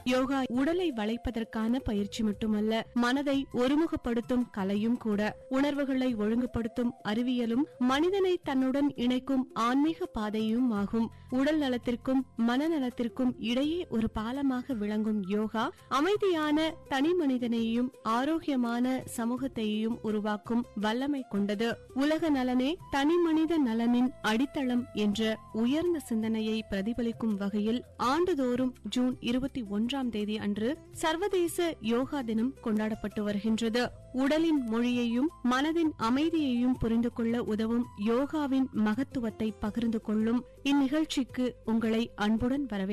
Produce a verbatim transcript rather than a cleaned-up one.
யோகா உடலை வளைப்பதற்கான பயிற்சி மட்டுமல்ல, மனதை ஒருமுகப்படுத்தும் கலையும் கூட. உணர்வுகளை ஒழுங்குபடுத்தும் அறிவியலும் மனிதனை தன்னுடன் இணைக்கும் ஆன்மீக பாதையும் ஆகும். உடல் நலத்திற்கும் மனநலத்திற்கும் இடையே ஒரு பாலமாக விளங்கும் யோகா அமைதியான தனி மனிதனையும் ஆரோக்கியமான சமூகத்தையும் உருவாக்கும் வல்லமை கொண்டது. உலக நலனே தனி மனித நலனின் அடித்தளம் என்ற உயர்ந்த சிந்தனையை பிரதிபலிக்கும் வகையில் ஆண்டுதோறும் ஜூன் இருபத்தி ஒன்றாம் தேதி அன்று சர்வதேச யோகா தினம் கொண்டாடப்பட்டு வருகின்றது. உடலின் மொழியையும் மனதின் அமைதியையும் புரிந்து கொள்ள உதவும் யோகாவின் மகத்துவத்தை பகிர்ந்து கொள்ளும் இந்நிகழ்ச்சிக்கு உங்களை அன்புடன் வரவேற்கிறேன்.